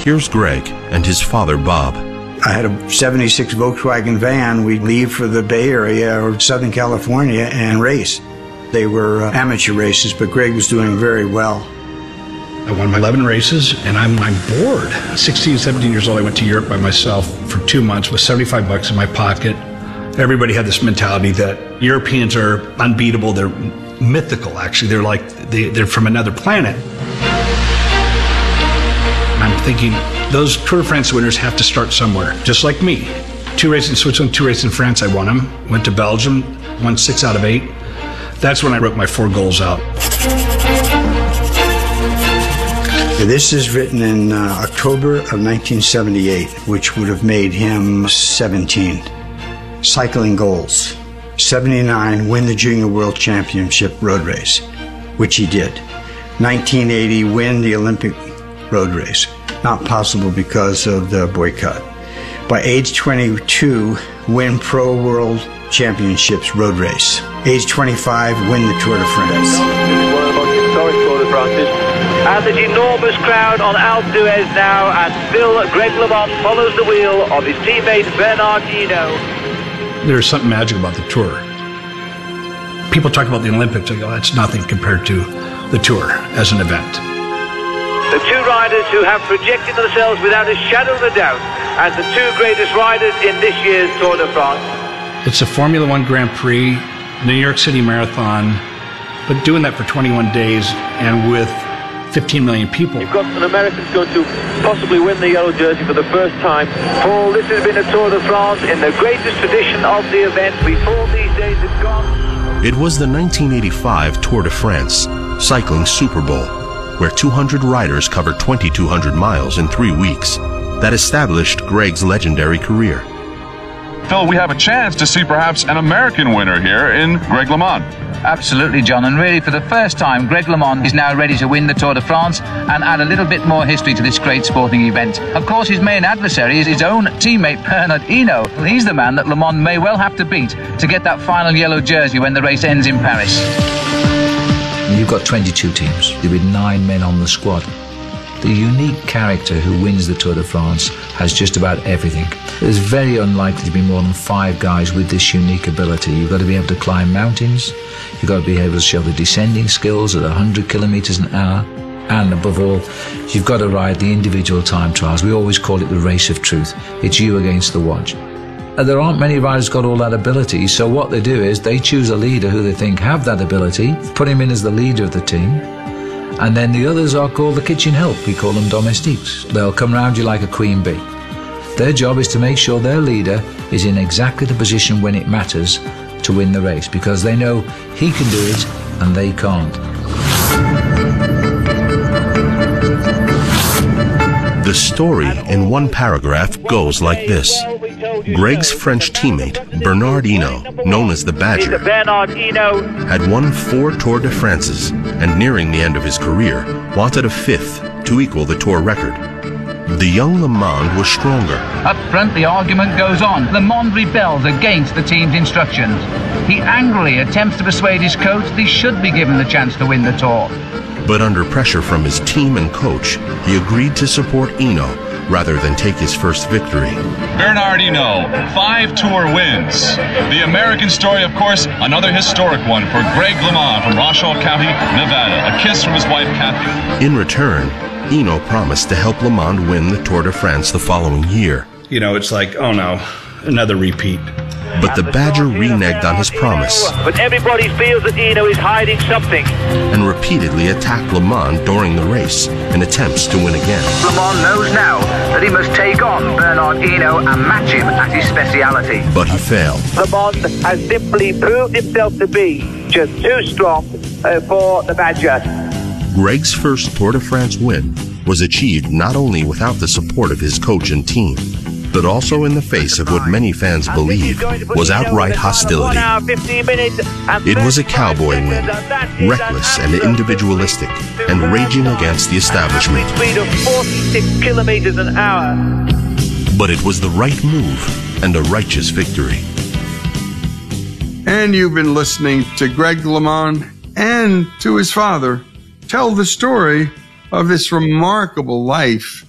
Here's Greg and his father, Bob. I had a 76 Volkswagen van. We'd leave for the Bay Area or Southern California and race. They were amateur races, but Greg was doing very well. I won my 11 races, and I'm bored. 16, 17 years old, I went to Europe by myself for 2 months with $75 in my pocket. Everybody had this mentality that Europeans are unbeatable. They're mythical, actually. They're from another planet. I'm thinking, those Tour de France winners have to start somewhere, just like me. 2 races in Switzerland, 2 races in France, I won them. Went to Belgium, won 6 out of 8. That's when I wrote my 4 goals out. This is written in October of 1978, which would have made him 17. Cycling goals. 79, win the Junior World Championship road race, which he did. 1980, win the Olympic road race. Not possible because of the boycott. By age 22, win Pro World Championships road race. Age 25, win the Tour de France. And there's enormous crowd on Alpe d'Huez now, and still Greg LeMond follows the wheel of his teammate Bernard Hinault. There's something magic about the Tour. People talk about the Olympics, they go, that's nothing compared to the Tour as an event. The 2 riders who have projected themselves without a shadow of a doubt as the 2 greatest riders in this year's Tour de France. It's a Formula One Grand Prix, New York City Marathon, but doing that for 21 days and with 15 million people. You've got an American going to possibly win the yellow jersey for the first time. Paul, this has been a Tour de France in the greatest tradition of the event. Before these days have gone. It was the 1985 Tour de France, cycling Super Bowl, where 200 riders covered 2,200 miles in 3 weeks. That established Greg's legendary career. Phil, we have a chance to see perhaps an American winner here in Greg LeMond. Absolutely, John, and really for the first time Greg LeMond is now ready to win the Tour de France and add a little bit more history to this great sporting event. Of course, his main adversary is his own teammate Bernard Hinault. He's the man that LeMond may well have to beat to get that final yellow jersey when the race ends in Paris. You've got 22 teams with 9 men on the squad. The unique character who wins the Tour de France has just about everything. There's very unlikely to be more than 5 guys with this unique ability. You've got to be able to climb mountains, you've got to be able to show the descending skills at 100 kilometers an hour, and above all, you've got to ride the individual time trials. We always call it the race of truth. It's you against the watch. And there aren't many riders got all that ability, so what they do is they choose a leader who they think have that ability, put him in as the leader of the team, and then the others are called the kitchen help. We call them domestiques. They'll come round you like a queen bee. Their job is to make sure their leader is in exactly the position when it matters to win the race, because they know he can do it and they can't. The story in one paragraph goes like this. Greg's French teammate, Bernard Hinault, known as the Badger, had won 4 Tour de France's and nearing the end of his career, wanted a 5th to equal the Tour record. The young LeMond was stronger. Up front, the argument goes on. LeMond rebels against the team's instructions. He angrily attempts to persuade his coach that he should be given the chance to win the Tour. But under pressure from his team and coach, he agreed to support Hinault rather than take his first victory. Bernard Hinault, 5 Tour wins. The American story, of course, another historic one for Greg LeMond from Rochelle County, Nevada. A kiss from his wife, Kathy. In return, Hinault promised to help LeMond win the Tour de France the following year. You know, it's like, oh no, another repeat. But the Badger reneged on his promise. But everybody feels that Hinault is hiding something. And repeatedly attacked LeMond during the race in attempts to win again. LeMond knows now that he must take on Bernard Hinault and match him at his speciality. But he failed. LeMond has simply proved himself to be just too strong for the Badger. Greg's first Tour de France win was achieved not only without the support of his coach and team, but also in the face of what many fans believe was outright hostility. It was a cowboy win, reckless and individualistic, and raging against the establishment. Speed of 46 kilometers an hour. But it was the right move and a righteous victory. And you've been listening to Greg LeMond and to his father tell the story of this remarkable life